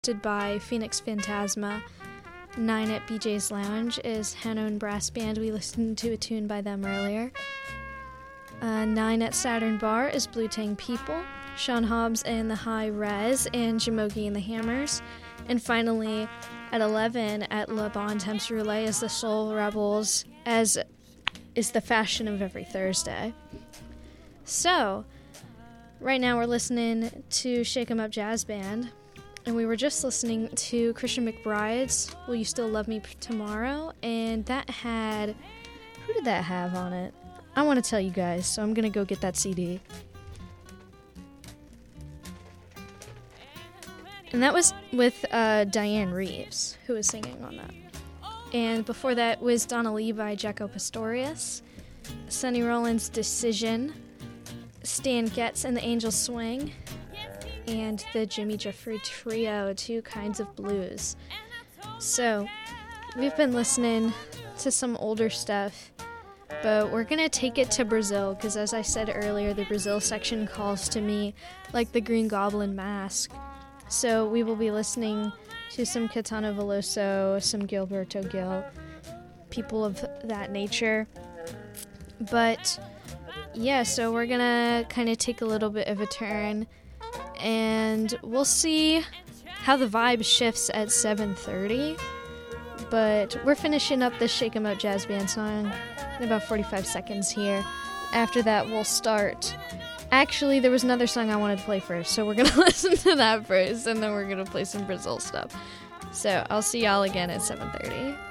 hosted by Phoenix Phantasma. 9 at BJ's Lounge is Hanon Brass Band. We listened to a tune by them earlier. 9 at Saturn Bar is Blue Tang People, Sean Hobbs and the High Res, and Jamogi and the Hammers. And finally, at 11 at Le Bon Temps Roulette is the Soul Rebels, as is the fashion of every Thursday. So, right now we're listening to Shake 'Em Up Jazz Band. And we were just listening to Christian McBride's Will You Still Love Me Tomorrow? And that had... Who did that have on it? I want to tell you guys, so I'm going to go get that CD. And that was with Diane Reeves, who was singing on that. And before that was Donna Lee by Jaco Pastorius, Sonny Rollins' Decision, Stan Getz and the Angel Swing, and the Jimmy Jeffrey Trio, Two Kinds of Blues. So, we've been listening to some older stuff, but we're gonna take it to Brazil, because as I said earlier, the Brazil section calls to me like the Green Goblin mask. So we will be listening to some Caetano Veloso, some Gilberto Gil, people of that nature. But yeah, so we're gonna kind of take a little bit of a turn, and we'll see how the vibe shifts at 7:30. But we're finishing up the Shake 'Em Up Jazz Band song in about 45 seconds here. After that, we'll start. Actually, there was another song I wanted to play first, so we're going to listen to that first, and then we're going to play some Brazil stuff. So I'll see y'all again at 7:30.